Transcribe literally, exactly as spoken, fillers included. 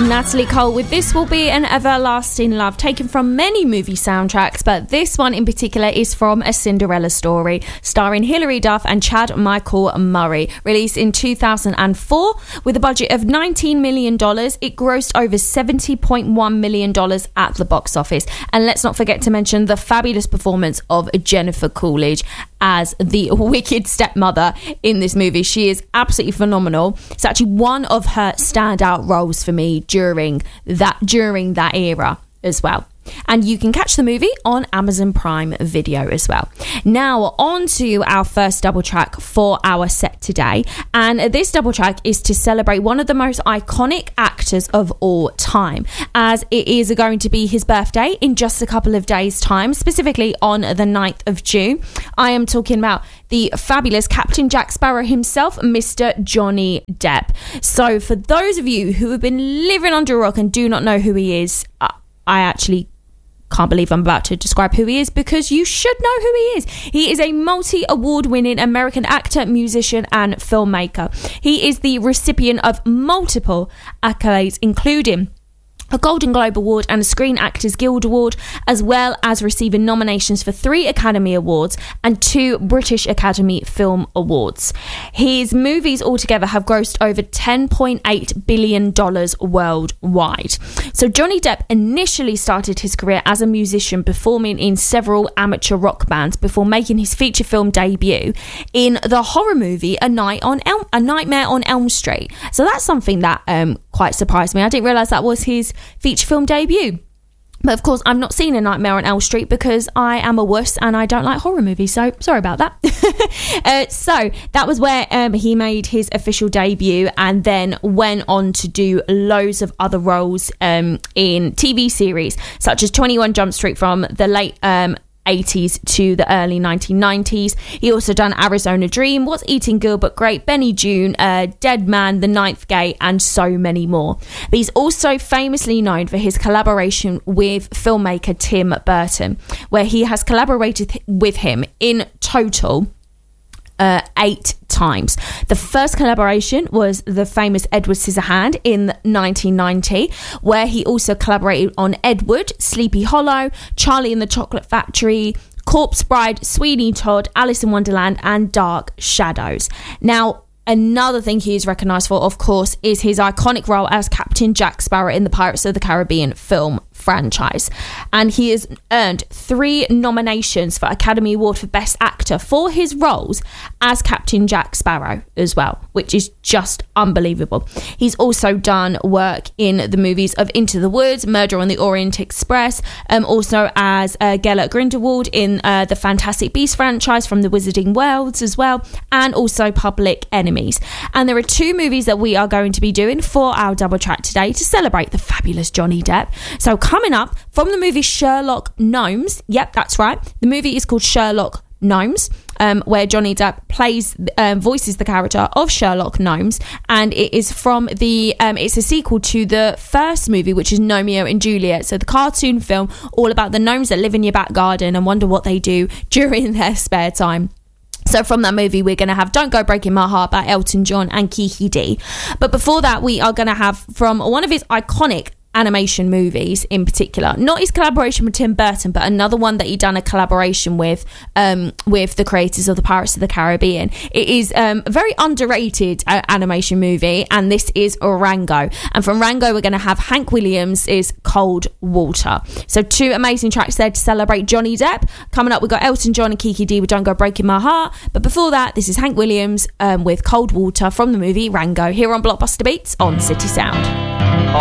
Natalie Cole with This Will Be an Everlasting Love, taken from many movie soundtracks, but this one in particular is from A Cinderella Story, starring Hilary Duff and Chad Michael Murray. Released in two thousand four with a budget of nineteen million dollars, it grossed over seventy point one million dollars at the box office. And let's not forget to mention the fabulous performance of Jennifer Coolidge as the wicked stepmother in this movie. She is absolutely phenomenal. It's actually one of her standout roles for me during that during that era as well. And you can catch the movie on Amazon Prime Video as well. Now, on to our first double track for our set today. And this double track is to celebrate one of the most iconic actors of all time, as it is going to be his birthday in just a couple of days' time, specifically on the ninth of June. I am talking about the fabulous Captain Jack Sparrow himself, Mister Johnny Depp. So for those of you who have been living under a rock and do not know who he is, I actually can't believe I'm about to describe who he is, because you should know who he is. He is a multi-award winning American actor, musician and filmmaker. He is the recipient of multiple accolades, including a Golden Globe Award and a Screen Actors Guild Award, as well as receiving nominations for three Academy Awards and two British Academy Film Awards. His movies altogether have grossed over ten point eight billion dollars worldwide. So Johnny Depp initially started his career as a musician, performing in several amateur rock bands before making his feature film debut in the horror movie A Night on El- A Nightmare on Elm Street. So that's something that um, quite surprised me. I didn't realise that was his feature film debut. But of course, I've not seen A Nightmare on Elm Street because I am a wuss and I don't like horror movies, so sorry about that. uh, so that was where um, he made his official debut, and then went on to do loads of other roles um, in T V series such as twenty-one Jump Street from the late um, eighties to the early nineteen nineties. He also done Arizona Dream, What's Eating Gilbert Grape, Benny June, uh, Dead Man, The Ninth Gate, and so many more. But he's also famously known for his collaboration with filmmaker Tim Burton, where he has collaborated with him in total Uh, eight times. The first collaboration was the famous Edward Scissorhand in nineteen ninety, where he also collaborated on Edward, Sleepy Hollow, Charlie and the Chocolate Factory, Corpse Bride, Sweeney Todd, Alice in Wonderland, and Dark Shadows. Now, another thing he is recognised for, of course, is his iconic role as Captain Jack Sparrow in the Pirates of the Caribbean film franchise. And he has earned three nominations for Academy Award for Best Actor for his roles as Captain Jack Sparrow as well, which is just unbelievable. He's also done work in the movies of Into the Woods, Murder on the Orient Express, um, also as uh, Gellert Grindelwald in uh, the Fantastic Beasts franchise from the Wizarding Worlds as well, and also Public Enemies. And there are two movies that we are going to be doing for our double track today to celebrate the fabulous Johnny Depp. So coming up from the movie Sherlock Gnomes, yep, that's right, the movie is called Sherlock Gnomes, um, where Johnny Depp plays, um, voices the character of Sherlock Gnomes, and it is from the, um, it's a sequel to the first movie, which is Romeo and Juliet, so the cartoon film all about the gnomes that live in your back garden and wonder what they do during their spare time. So from that movie, we're going to have Don't Go Breaking My Heart by Elton John and Kiki D. But before that, we are going to have from one of his iconic animation movies in particular, not his collaboration with Tim Burton, but another one that he done a collaboration with um with the creators of the Pirates of the Caribbean. It is um a very underrated uh, animation movie, and this is Rango. And from Rango, we're going to have Hank Williams is Cold Water. So two amazing tracks there to celebrate Johnny Depp. Coming up, we've got Elton John and Kiki D with Don't Go Breaking My Heart, but before that, this is Hank Williams um, with Cold Water from the movie Rango, here on Blockbuster Beats on City Sound.